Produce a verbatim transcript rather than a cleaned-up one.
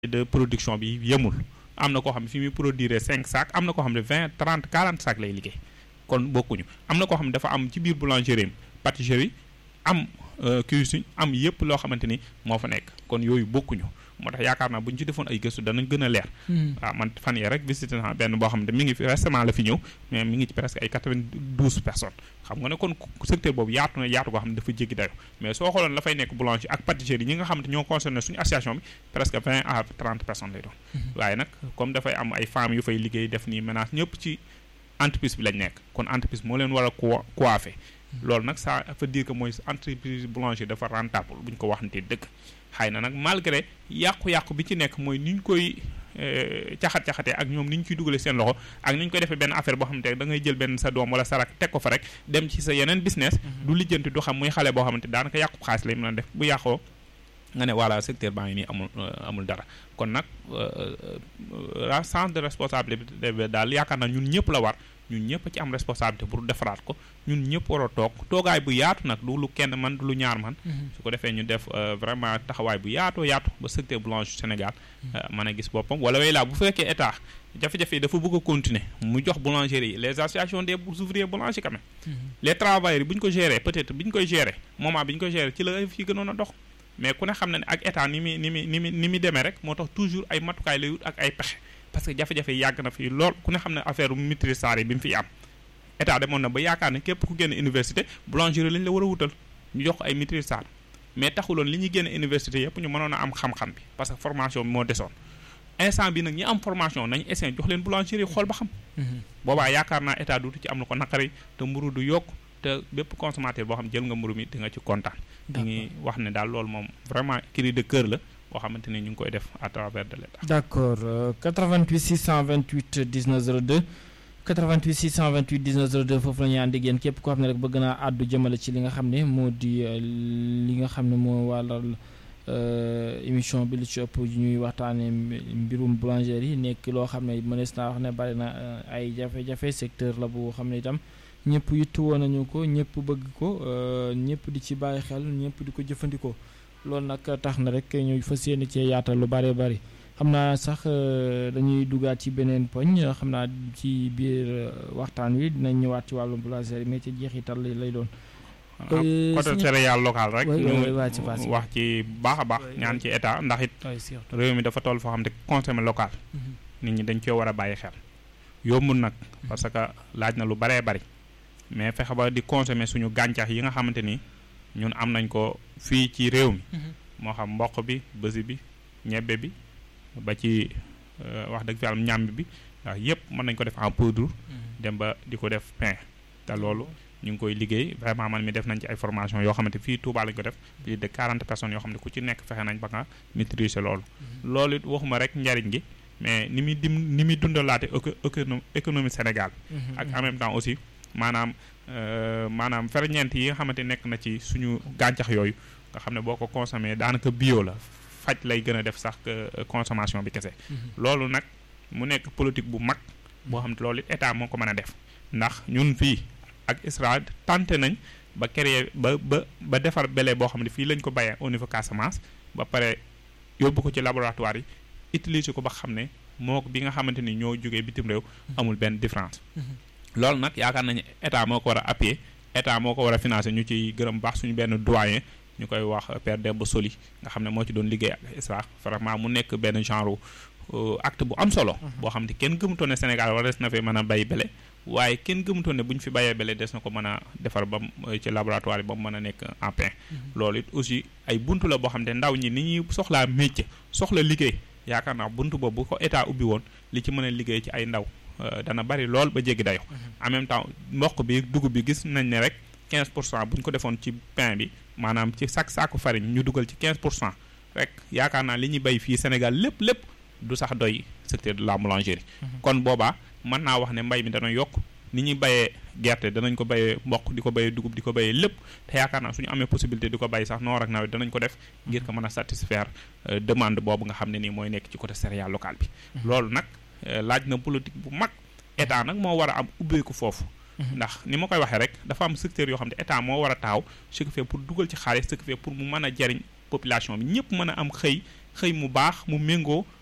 de production bi yemul am na koo xam ne fi muy produire cinq sacs am na koo xam ne vingt trente quarante sacs lay liggéey kon bokkuñu am na koo xam ne dafa am ci biir boulangerie pâtisserie am cuisine am yëpp loo xamante ni moo fa nekk kon yooyu bokkuñu moo tax yaakaar naa bu ñu ci defoon ay gëstu danañ gën a leer. waaw man fan yee rek visité naa benn boo xam ne mi ngi fi récemment la fi ñëw mais mi ngi ci presque ay quatre-vingt-douze personnes xam nga ne kon secteur boobu yaatu na yaatu goo xam ne dafa jéggi dayo mais soo xooloon la fay nekk boulangerie ak pâtisserie ñi nga xam ne ñoo concerné suñu association bi presque vingt à trente personnes lay doon. waaye nag comme dafay am ay femmes yu fay liggéey def nii ménage ñëpp ci entreprise bi lañ nekk kon entreprise moo leen war a co coiffé. loolu nag ça veut dire que mooy entreprise boulangerie dafa rentable bu ñu ko waxantee dëgg xëy na nag malgré yàqu-yàqu bi ci nekk mooy ni ñu koy caxat-caxatee ak ñoom ni ñu ciy dugalee seen loxo ak ni ñu koy defee benn affaire boo xamante ne da ngay jël benn sa doom wala sa rak teg ko fa rek dem ci sa yeneen business du lijjanti du xam muy xale boo xamante daanaka yàqu xaalis lay mën a def bu yàqoo nga ne voilà secteur baa ngi nii amul amul dara kon nag sens de responsabilité daal yaakaar naa ñun ñëpp la war ñun ñëpp ci am responsabilité pour defaraat ko ñun ñëpp war a toog toogaay bu yaatu nag du lu kenn man du lu ñaar man su ko defee ñu def vraiment taxawaay bu yaatoo yaatu ba secteur boulangerie Sénégal mën a gis boppam wala way laa bu fekkee état jafe-jafe yi dafa bëgg a continuer mu jox boulangerie yi les associations des ouvriers boulangers quand même les travailleurs bu ñu ko gérer peut-être bi ñu koy gérer moment bi ñu koy gérer ci la fi gënoon a dox mais ku ne xam na ne ak état ni muy ni muy ni muy ni muy demee rek moo tax toujours ay matukaay lay wut ak ay pexe parce que jafe-jafe yàgg na fi lool ku ne xam ne affaire maîtrise saar yi bi mu fiy am état demoon na ba yaakaar ne képp ku génn université boulangerie lañ la war a wutal ñu jox ko ay maîtrise saar mais taxuloon li ñuy génn université yëpp ñu mënoon a am xam-xam bi parce que formation bi moo desoon instant bi nag ñi am formation nañ essayer jox leen boulangerie xool ba xam boobaa yaakaar naa état duutu ci am na ko naqari te mburu du yokk te bépp consommateur boo xam jël nga mburu mi di nga ci kontaan di ngi wax ne daal loolu moom vraiment cri de cœur la boo xamante ne ñu ngi koy def à travers de l'État. D'accord euh, quatre-vingt-huit six cent vingt-huit dix-neuf zéro deux quatre-vingt-huit six cent vingt-huit dix-neuf zéro deux foofu la ñuy ànd ak yéen képp koo xam ne rek bëgg naa àddu jëmale ci li nga xam ne moo di li nga xam ne moo wàllal émission bi lu ci ëpp ñuy waxtaanee mbirum boulangerie yi nekk loo xam ne mënees naa wax ne bari na ay jafe-jafe secteur la bu xam ne itam ñëpp yittuwoon nañu ko ñëpp bëgg ko ñëpp di ci bàyyi xel ñëpp di ko jëfandikoo. loolu nag tax na rek ñu fas yéene cee yaatal lu bëree bëri xam naa sax dañuy dugaat ci beneen poñ xam naa ci biir waxtaan wi dinañ ñëwaat ci wàllu boulangerie mais ci jeexital lay doon. côté céréale locale rek. ñu wax ci baax a baax ñaan ci état ndax it. réew mi dafa toll foo xam ne consommer local. nit ñi dañ cee war a bàyyi xel. yombul nag parce que laaj na lu bëree bëri mais fexe ba di consommer suñu gàncax yi nga xamante ni. ñun am nañ ko fii ci réew mi moo xam mboq bi bësi bi ñebbe bi ba ci wax dëgg fi am ñàmb bi waaw yëpp mën nañ ko def en poudre dem ba di ko def pain te loolu ñu ngi koy liggéey vraiment man mi def nañ ci ay formation yoo xamante fii Touba lañ ko def plus de quarante personnes yoo xam ne ku ci nekk fexe nañ ba nga maîtriser loolu loolu it waxuma rek njariñ gi mais ni muy dim ni muy dundalaate économie Sénégal ak en même temps aussi maanaam maanaam ferñeent yi nga xamante nekk na ci suñu gàncax yooyu nga xam ne boo ko consommé daanaka bio la faj lay gën a def sax consommation bi kese. loolu nag mu nekk politique bu mag boo xam ne loolu état moo ko mën a def ndax ñun fii ak ISRA tenté nañ ba créer ba ba ba defar blé boo xam ne fii lañ ko bayee au niveau Casamance ba pare yóbbu ko ci laboratoire yi utiliser ko ba xam ne moo bi nga xamante ni ñoo jógee bitim réew amul benn différence. loolu nag yaakaar nañu état moo ko war a appuyer état moo ko war a financer ñu ci gërëm baax suñu benn doyen ñu koy wax Père Demba Soli nga xam ne moo ci doon liggéey ak ISRA vraiment mu nekk benn genre acte bu am solo. boo xam ne kenn gëmutoon ne Sénégal war des na fi mën a bay bele waaye kenn gëmutoon ne bu ñu fi bayee bele des na ko mën a defar ba ci laboratoire yi ba mu mën a nekk en pain. loolu it aussi ay buntu la boo xam ne ndaw ñi ni ñuy soxlaa métier soxla liggéey yaakaar naa buntu boobu bu ko état ubbi woon li ci mën a liggéey ci ay ndaw. dana bari lool ba jéggi dayo en même temps mboq bi dugub bi gis nañ ne rek quinze pour cent bu ñu ko defoon ci pain bi maanaam ci sac saaku farine ñu dugal ci quinze pour cent rek yaakaar naa li ñuy bay fii Sénégal lépp lépp du sax doy secteur de la boulangerie. kon boobaa mën naa wax ne mbay mi dana yokk ni ñuy bayee gerte danañ ko bayee mboq di ko bayee dugub di ko bayee lépp te yaakaar naa suñu amee possibilité di ko bay sax noor ak nawet danañ ko def ngir ko mën a satisfaire demande boobu nga xam ne nii mooy nekk ci côté céréale locale bi. loolu nag. laaj na politique bu mag état nag moo war a am ubbeeku foofu ndax ni ma koy waxee rek dafa am secteur yoo xam ne état moo war a taxaw ce qui fait pour dugal ci xaalis ce qui fait pour mu mën a jariñ population bi ñëpp mën a am xëy xëy mu baax mu méngoo